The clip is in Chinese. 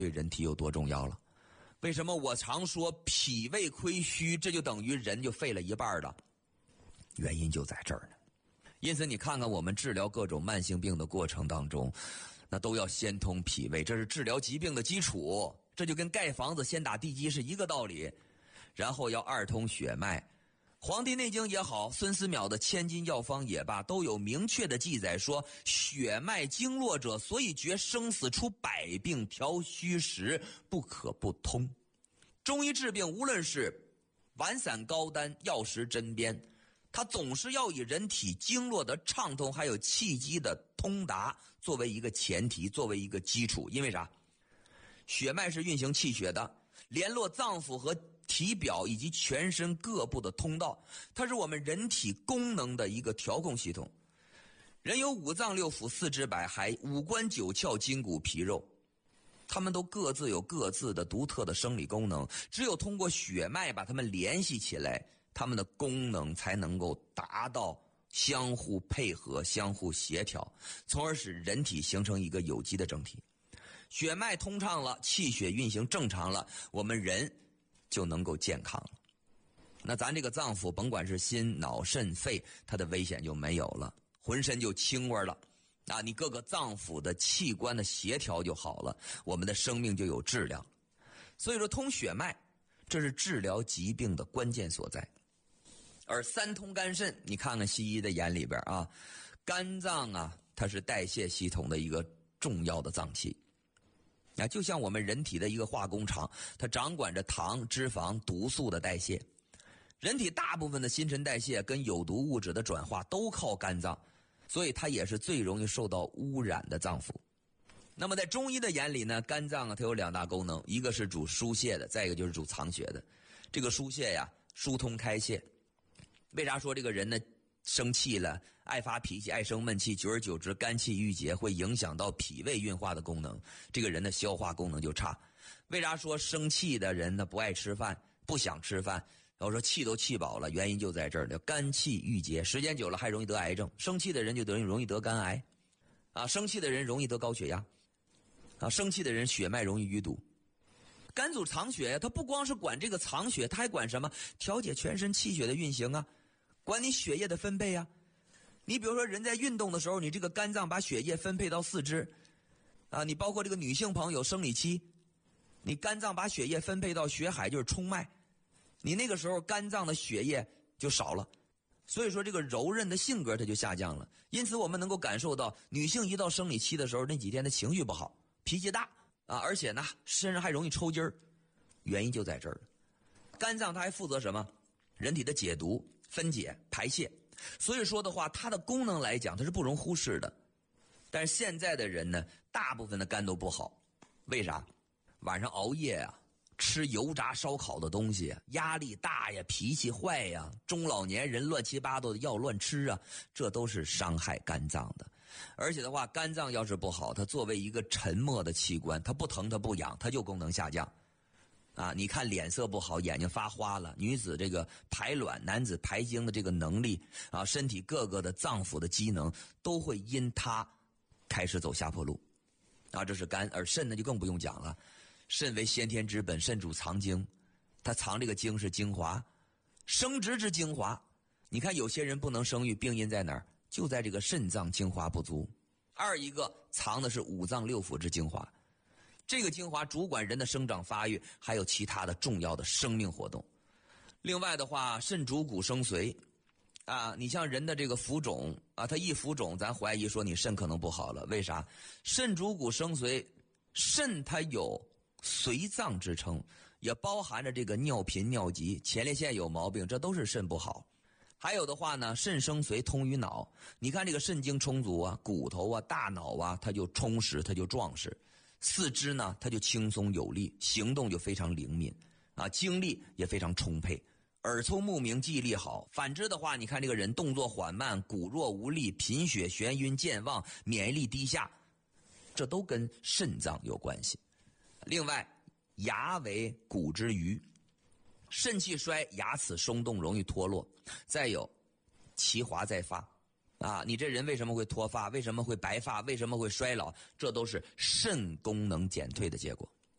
对人体有多重要了。为什么我常说脾胃亏虚，这就等于人就废了一半了？原因就在这儿呢。因此你看看我们治疗各种慢性病的过程当中，那都要先通脾胃，这是治疗疾病的基础，这就跟盖房子先打地基是一个道理。然后要二通血脉，黄帝内经也好，孙思邈的千金药方也罢，都有明确的记载说，血脉经络者，所以决生死，出百病，调虚实，不可不通。中医治病，无论是丸散膏丹，药食针砭，它总是要以人体经络的畅通，还有气机的通达作为一个前提，作为一个基础。因为啥？血脉是运行气血的，联络脏腑和体表以及全身各部的通道，它是我们人体功能的一个调控系统。人有五脏六腑四肢百骸，五官九窍筋骨皮肉，它们都各自有各自的独特的生理功能，只有通过血脉把它们联系起来，它们的功能才能够达到相互配合、相互协调，从而使人体形成一个有机的整体。血脉通畅了，气血运行正常了，我们人就能够健康了。那咱这个脏腑，甭管是心、脑、肾、肺，它的危险就没有了，浑身就清味了。你各个脏腑的器官的协调就好了，我们的生命就有质量。所以说通血脉，这是治疗疾病的关键所在。而三通肝肾，你看看西医的眼里边啊，肝脏啊，它是代谢系统的一个重要的脏器。就像我们人体的一个化工厂，它掌管着糖、脂肪、毒素的代谢。人体大部分的新陈代谢跟有毒物质的转化都靠肝脏，所以它也是最容易受到污染的脏腑。那么在中医的眼里呢，肝脏它有两大功能，一个是主疏泄的，再一个就是主藏血的。这个疏泄呀，疏通开泄。为啥说这个人呢生气了，爱发脾气，爱生闷气，久而久之肝气郁结，会影响到脾胃运化的功能，这个人的消化功能就差。为啥说生气的人呢不爱吃饭，不想吃饭，然后说气都气饱了，原因就在这儿了，肝气郁结，时间久了还容易得癌症。生气的人就容易得肝癌生气的人容易得高血压生气的人血脉容易淤堵。肝主藏血，它不光是管这个藏血，它还管什么？调节全身气血的运行管你血液的分配你比如说人在运动的时候，你这个肝脏把血液分配到四肢你包括这个女性朋友生理期，你肝脏把血液分配到血海，就是冲脉，你那个时候肝脏的血液就少了，所以说这个柔韧的性格它就下降了。因此我们能够感受到女性一到生理期的时候，那几天的情绪不好，脾气大而且呢身上还容易抽筋儿，原因就在这儿。肝脏它还负责什么？人体的解毒、分解、排泄。所以说的话，它的功能来讲它是不容忽视的。但是现在的人呢，大部分的肝都不好。为啥？晚上熬夜吃油炸烧烤的东西，压力大呀，脾气坏呀，中老年人乱七八糟的药乱吃这都是伤害肝脏的。而且的话，肝脏要是不好，它作为一个沉默的器官，它不疼它不痒，它就功能下降你看脸色不好，眼睛发花了，女子这个排卵，男子排精的这个能力身体各个的脏腑的机能都会因它开始走下坡路这是肝。而肾呢就更不用讲了，肾为先天之本，肾主藏精，它藏这个精是精华，生殖之精华。你看有些人不能生育，病因在哪儿？就在这个肾脏精华不足。二一个藏的是五脏六腑之精华，这个精华主管人的生长发育，还有其他的重要的生命活动。另外的话，肾主骨生髓你像人的这个浮肿它一浮肿，咱怀疑说你肾可能不好了。为啥？肾主骨生髓，肾它有髓脏之称，也包含着这个尿频尿急，前列腺有毛病，这都是肾不好。还有的话呢，肾生髓通于脑，你看这个肾精充足骨头大脑它就充实，它就壮实。四肢呢它就轻松有力，行动就非常灵敏精力也非常充沛，耳聪目明，记忆力好。反之的话，你看这个人动作缓慢，骨弱无力，贫血眩晕健忘，免疫力低下，这都跟肾脏有关系。另外，牙为骨之余，肾气衰，牙齿松动，容易脱落。再有其华再发你这人为什么会脱发？为什么会白发？为什么会衰老？这都是肾功能减退的结果。